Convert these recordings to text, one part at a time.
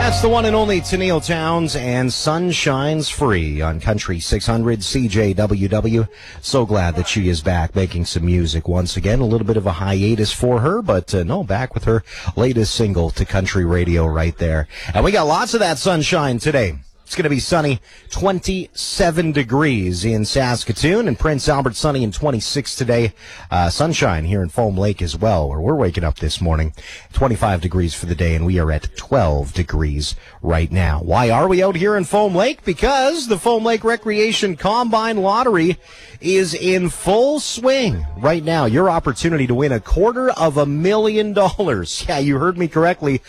That's the one and only Tennille Townes and Sun Shines Free on Country 600 CJWW. So glad that she is back making some music once again. A little bit of a hiatus for her, but no, back with her latest single to country radio right there. And we got lots of that sunshine today. It's going to be sunny, 27 degrees in Saskatoon, and Prince Albert sunny and 26 today. Sunshine here in Foam Lake as well, where we're waking up this morning. 25 degrees for the day, and we are at 12 degrees right now. Why are we out here in Foam Lake? Because the Foam Lake Recreation Combine Lottery is in full swing right now. Your opportunity to win $250,000. Yeah, you heard me correctly.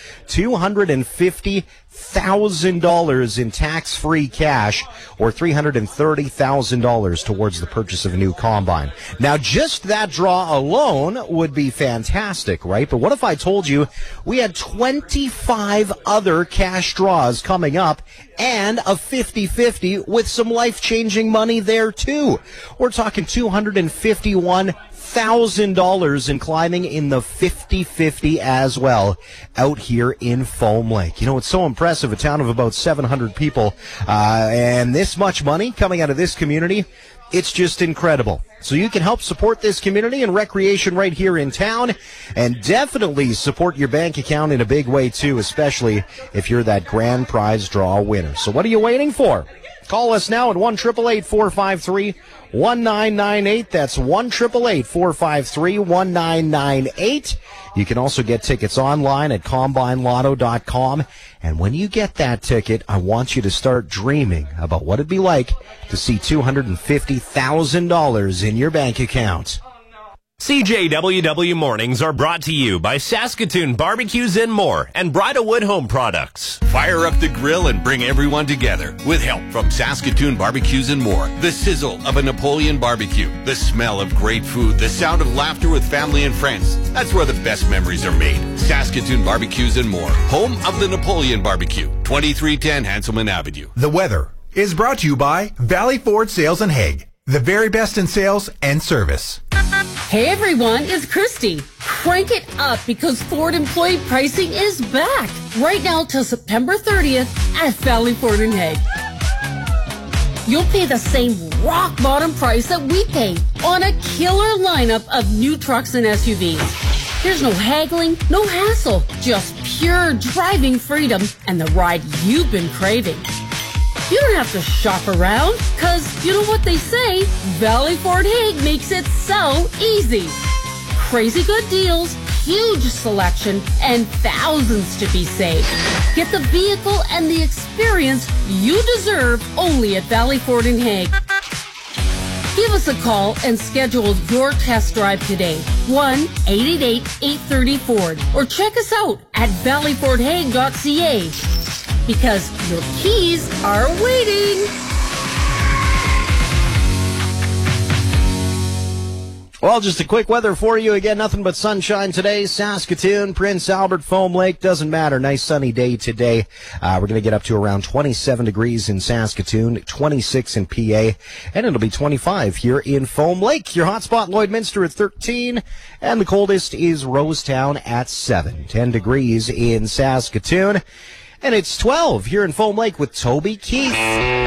$250,000 in tax-free cash, or $330,000 towards the purchase of a new combine. Now, just that draw alone would be fantastic, right? But what if I told you we had 25 other cash draws coming up and a 50-50 with some life-changing money there, too? We're talking $251,000 in climbing in the 50-50 as well out here in Foam Lake. You know, it's so impressive, a town of about 700 people, and this much money coming out of this community. It's just incredible. So you can help support this community and recreation right here in town, and definitely support your bank account in a big way too, especially if you're that grand prize draw winner. So what are you waiting for? Call us now at 1-888-453-1998. That's 1-888-453-1998. You can also get tickets online at CombineLotto.com. And when you get that ticket, I want you to start dreaming about what it'd be like to see $250,000 in your bank account. CJWW Mornings are brought to you by Saskatoon Barbecues and More and Bridalwood Home Products. Fire up the grill and bring everyone together with help from Saskatoon Barbecues and More. The sizzle of a Napoleon barbecue, the smell of great food, the sound of laughter with family and friends. That's where the best memories are made. Saskatoon Barbecues and More, home of the Napoleon Barbecue, 2310 Hanselman Avenue. The weather is brought to you by Valley Ford Sales and Hague, the very best in sales and service. Hey everyone, it's Christy. Crank it up because Ford employee pricing is back right now till September 30th at Valley Ford in Hague. You'll pay the same rock bottom price that we pay on a killer lineup of new trucks and SUVs. There's no haggling, no hassle, just pure driving freedom and the ride you've been craving. You don't have to shop around, because you know what they say, Valley Ford Hague makes it so easy. Crazy good deals, huge selection, and thousands to be saved. Get the vehicle and the experience you deserve only at Valley Ford in Hague. Give us a call and schedule your test drive today. 1-888-830-FORD, or check us out at valleyfordhague.ca. Because your keys are waiting. Well, just a quick weather for you. Again, nothing but sunshine today. Saskatoon, Prince Albert, Foam Lake, doesn't matter. Nice sunny day today. We're going to get up to around 27 degrees in Saskatoon, 26 in PA, and it'll be 25 here in Foam Lake. Your hotspot, Lloydminster at 13, and the coldest is Rosetown at 7. 10 degrees in Saskatoon. And it's 12 here in Foam Lake with Toby Keith.